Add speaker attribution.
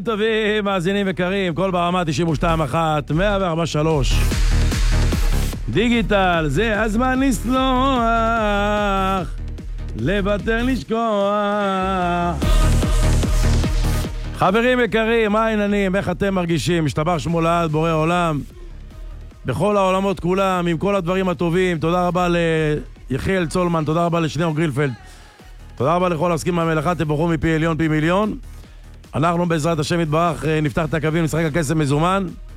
Speaker 1: טובים, מאזינים יקרים, כל ברמה 92.1, 104.3. דיגיטל, זה הזמן לסלוח, לוותר לשכוח. חברים יקרים, מה העניינים? איך אתם מרגישים? משתבח שמו לעד, בורא עולם. בכל העולמות כולם, עם כל הדברים הטובים. תודה רבה ליחיאל צולמן, תודה רבה לשניאור גרילפלד. תודה רבה לכל העוסקים מהמלאכה, תבורכו מפי עליון פי מיליון. אנחנו בעזרת השם יתברך נפתח את הקווים, נשחק הכסף מזומן.